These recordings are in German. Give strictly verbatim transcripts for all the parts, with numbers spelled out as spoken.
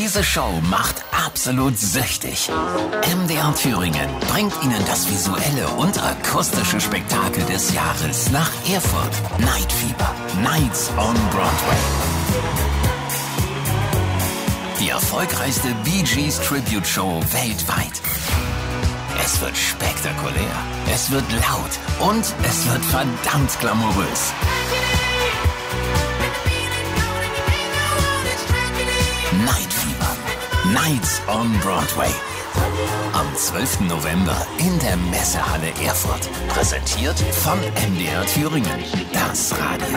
Diese Show macht absolut süchtig. M D R Thüringen bringt Ihnen das visuelle und akustische Spektakel des Jahres nach Erfurt. Night Fever. Nights on Broadway. Die erfolgreichste Bee Gees Tribute Show weltweit. Es wird spektakulär, es wird laut und es wird verdammt glamourös. Night Fever. Nights on Broadway. Am zwölften November in der Messehalle Erfurt. Präsentiert von M D R Thüringen. Das Radio.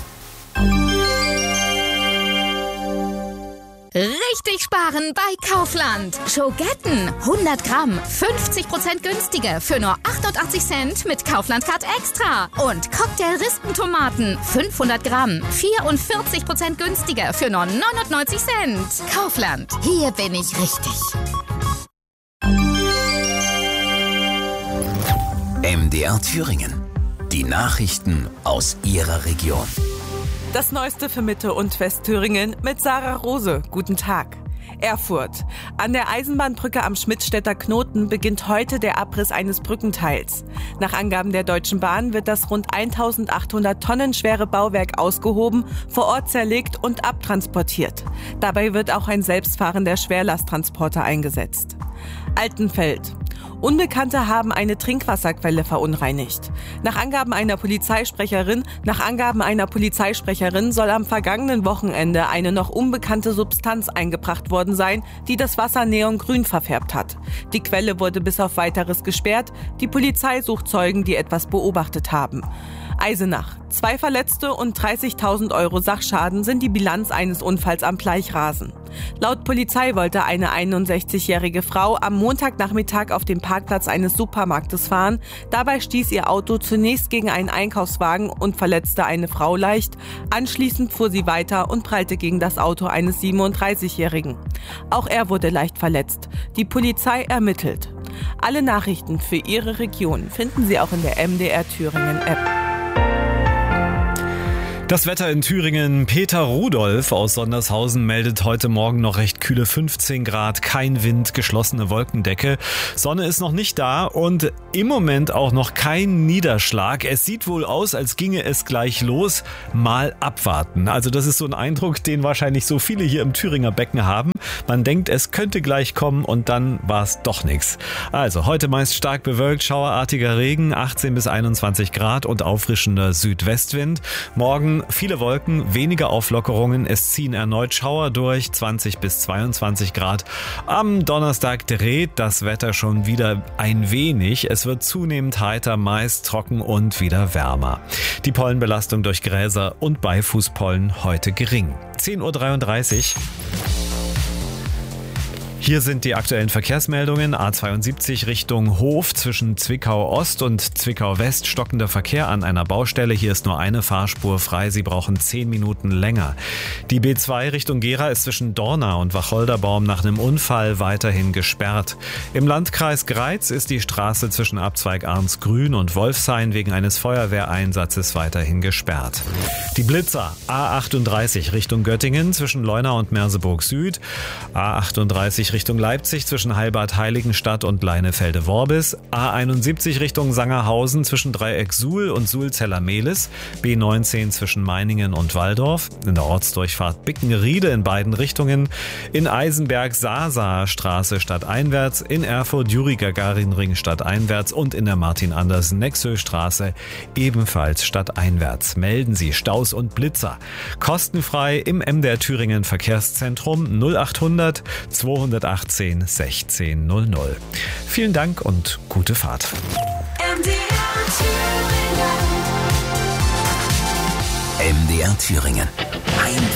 Richtig sparen bei Kaufland. Schogetten hundert Gramm, fünfzig Prozent günstiger für nur achtundachtzig Cent mit Kaufland Card Extra. Und Cocktail-Rispentomaten fünfhundert Gramm, vierundvierzig Prozent günstiger für nur neunundneunzig Cent. Kaufland, hier bin ich richtig. M D R Thüringen. Die Nachrichten aus Ihrer Region. Das Neueste für Mitte- und Westthüringen mit Sarah Rose. Guten Tag. Erfurt. An der Eisenbahnbrücke am Schmidtstädter Knoten beginnt heute der Abriss eines Brückenteils. Nach Angaben der Deutschen Bahn wird das rund eintausendachthundert Tonnen schwere Bauwerk ausgehoben, vor Ort zerlegt und abtransportiert. Dabei wird auch ein selbstfahrender Schwerlasttransporter eingesetzt. Altenfeld. Unbekannte haben eine Trinkwasserquelle verunreinigt. Nach Angaben einer Polizeisprecherin, nach Angaben einer Polizeisprecherin soll am vergangenen Wochenende eine noch unbekannte Substanz eingebracht worden sein, die das Wasser neongrün verfärbt hat. Die Quelle wurde bis auf Weiteres gesperrt. Die Polizei sucht Zeugen, die etwas beobachtet haben. Eisenach. Zwei Verletzte und dreißigtausend Euro Sachschaden sind die Bilanz eines Unfalls am Bleichrasen. Laut Polizei wollte eine einundsechzigjährige Frau am Montagnachmittag auf dem Parkplatz eines Supermarktes fahren. Dabei stieß ihr Auto zunächst gegen einen Einkaufswagen und verletzte eine Frau leicht. Anschließend fuhr sie weiter und prallte gegen das Auto eines siebenunddreißigjährigen. Auch er wurde leicht verletzt. Die Polizei ermittelt. Alle Nachrichten für Ihre Region finden Sie auch in der M D R Thüringen App. Das Wetter in Thüringen. Peter Rudolph aus Sondershausen meldet heute Morgen noch recht kühle fünfzehn Grad, kein Wind, geschlossene Wolkendecke. Sonne ist noch nicht da und im Moment auch noch kein Niederschlag. Es sieht wohl aus, als ginge es gleich los. Mal abwarten. Also das ist so ein Eindruck, den wahrscheinlich so viele hier im Thüringer Becken haben. Man denkt, es könnte gleich kommen und dann war es doch nichts. Also heute meist stark bewölkt, schauerartiger Regen, achtzehn bis einundzwanzig Grad und auffrischender Südwestwind. Morgen viele Wolken, weniger Auflockerungen, es ziehen erneut Schauer durch, zwanzig bis zweiundzwanzig Grad. Am Donnerstag dreht das Wetter schon wieder ein wenig. Es wird zunehmend heiter, meist trocken und wieder wärmer. Die Pollenbelastung durch Gräser und Beifußpollen heute gering. zehn Uhr dreiunddreißig. Hier sind die aktuellen Verkehrsmeldungen. A zweiundsiebzig Richtung Hof zwischen Zwickau Ost und Zwickau West stockender Verkehr an einer Baustelle. Hier ist nur eine Fahrspur frei. Sie brauchen zehn Minuten länger. Die B zwei Richtung Gera ist zwischen Dorna und Wacholderbaum nach einem Unfall weiterhin gesperrt. Im Landkreis Greiz ist die Straße zwischen Abzweig Arnsgrün und Wolfshain wegen eines Feuerwehreinsatzes weiterhin gesperrt. Die Blitzer A achtunddreißig Richtung Göttingen zwischen Leuna und Merseburg Süd. A achtunddreißig Richtung Leipzig zwischen Heilbad-Heiligenstadt und Leinefelde-Worbis, A einundsiebzig Richtung Sangerhausen zwischen Dreieck Suhl und Suhl-Zeller-Mehlis, B neunzehn zwischen Meiningen und Walldorf, in der Ortsdurchfahrt Bickenriede in beiden Richtungen, in Eisenberg Saasaer Straße stadteinwärts, in Erfurt Juri-Gagarin-Ring stadteinwärts und in der Martin-Andersen-Nexö-Straße ebenfalls stadteinwärts. Melden Sie Staus und Blitzer. Kostenfrei im M D R Thüringen Verkehrszentrum null achthundert zweihundertachtzehn sechzehn null null. Vielen Dank und gute Fahrt. M D R Thüringen. M D R Thüringen. Ein